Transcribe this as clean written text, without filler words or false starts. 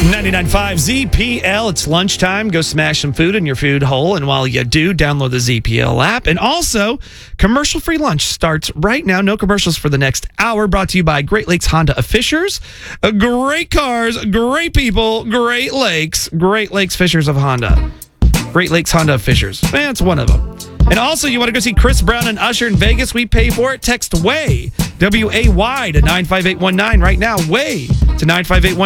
99.5 ZPL. It's lunchtime. Go smash some food in your food hole. And while you do, download the ZPL app. And also, commercial-free lunch starts right now. No commercials for the next hour. Brought to you by Great Lakes Honda of Fishers. Great cars, great people, Great Lakes. Great Lakes Fishers of Honda. Great Lakes Honda of Fishers. That's one of them. And also, you want to go see Chris Brown and Usher in Vegas? We pay for it. Text WAY, W-A-Y, to 95819 right now. WAY to 95819.